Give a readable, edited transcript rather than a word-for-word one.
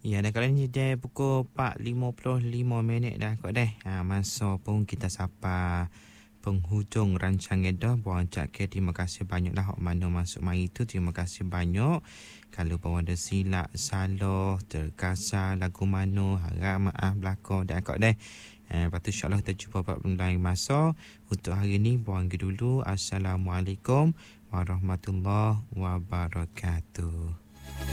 Ya, dah kalau ni dia pukul 4.55 dah kot deh. Masa pun kita sapa penghujung rancangan dah. Buang cak ke terima kasih banyak dah hok mana masuk mari tu. Terima kasih banyak. Kalau pun ada silap, salah, terkasar, lagu mana, harap maaf belakang dah kot deh. Lepas tu insyaAllah kita jumpa pada lain masa. Untuk hari ni buang dulu. Assalamualaikum warahmatullahi wabarakatuh.